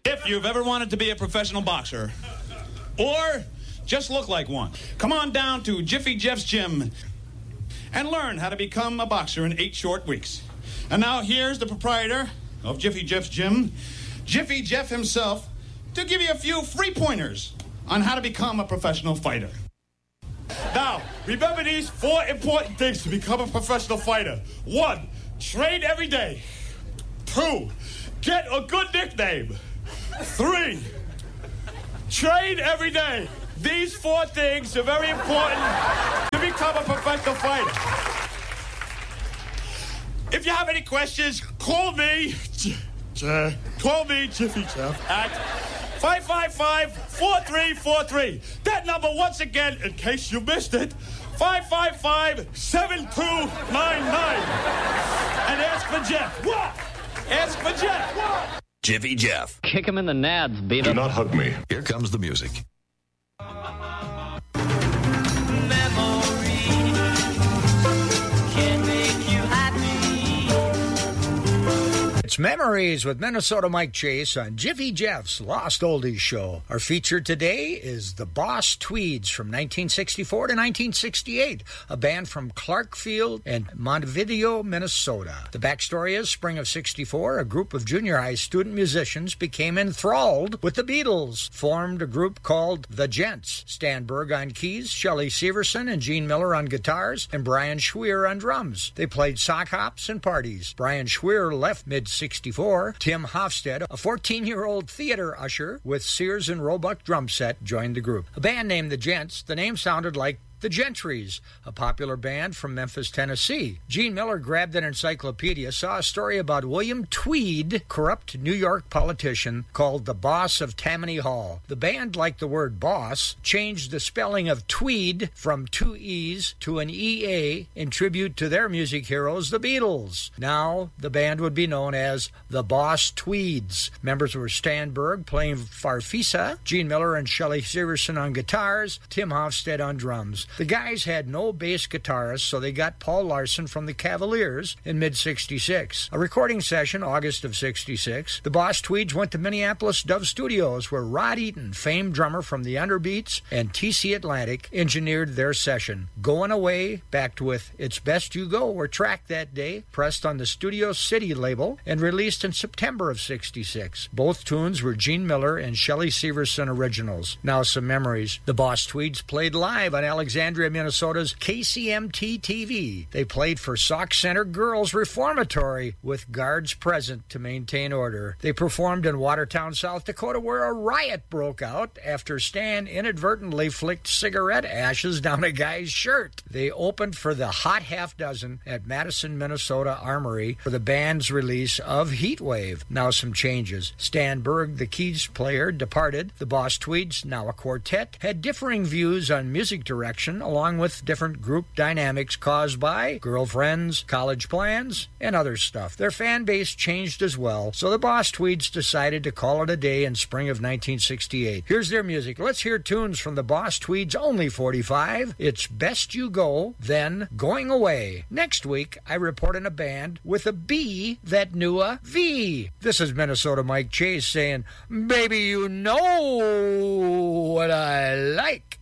If you've ever wanted to be a professional boxer, or just look like one, come on down to Jiffy Jeff's gym and learn how to become a boxer in 8 short weeks. And now here's the proprietor of Jiffy Jeff's gym, Jiffy Jeff himself, to give you a few free pointers on how to become a professional fighter. Now, remember these 4 important things to become a professional fighter. 1, train every day. 2, get a good nickname. 3, train every day. These 4 things are very important to become a professional fighter. If you have any questions, call me Jiffy Jeff at 555-4343. That number, once again, in case you missed it, 555-7299. And ask for Jeff. What? Ask for Jeff. What? Jiffy Jeff. Kick him in the nads, beat him. Do not hug me. Here comes the music. It's Memories with Minnesota Mike Chase on Jiffy Jeff's Lost Oldies Show. Our feature today is the Boss Tweeds from 1964 to 1968, a band from Clarkfield and Montevideo, Minnesota. The backstory is spring of 64, a group of junior high student musicians became enthralled with the Beatles, formed a group called The Gents. Stan Berg on keys, Shelley Severson and Gene Miller on guitars, and Brian Schweer on drums. They played sock hops and parties. Brian Schweer left mid-64. Tim Hofstede, a 14-year-old theater usher with Sears and Roebuck drum set, joined the group. A band named The Gents, the name sounded like the Gentrys, a popular band from Memphis, Tennessee. Gene Miller grabbed an encyclopedia, saw a story about William Tweed, corrupt New York politician, called the Boss of Tammany Hall. The band, like the word boss, changed the spelling of Tweed from 2 E's to an EA in tribute to their music heroes, the Beatles. Now, the band would be known as the Boss Tweeds. Members were Stan Berg playing Farfisa, Gene Miller and Shelley Severson on guitars, Tim Hofstede on drums. The guys had no bass guitarist, so they got Paul Larson from the Cavaliers in mid-66. A recording session, August of 66, the Boss Tweeds went to Minneapolis Dove Studios, where Rod Eaton, famed drummer from the Underbeats, and TC Atlantic engineered their session. Going Away, backed with It's Best You Go, were tracked that day, pressed on the Studio City label, and released in September of 66. Both tunes were Gene Miller and Shelley Severson originals. Now some memories. The Boss Tweeds played live on Alexandria, Minnesota's KCMT-TV. They played for Sauk Center Girls Reformatory with guards present to maintain order. They performed in Watertown, South Dakota, where a riot broke out after Stan inadvertently flicked cigarette ashes down a guy's shirt. They opened for the Hot Half Dozen at Madison, Minnesota Armory for the band's release of Heatwave. Now some changes. Stan Berg, the keys player, departed. The Boss Tweeds, now a quartet, had differing views on music direction, along with different group dynamics caused by girlfriends, college plans, and other stuff. Their fan base changed as well, so the Boss Tweeds decided to call it a day in spring of 1968. Here's their music. Let's hear tunes from the Boss Tweeds' only 45. It's Best You Go, then Going Away. Next week, I report on a band with a B that knew a V. This is Minnesota Mike Chase saying, baby, you know what I like.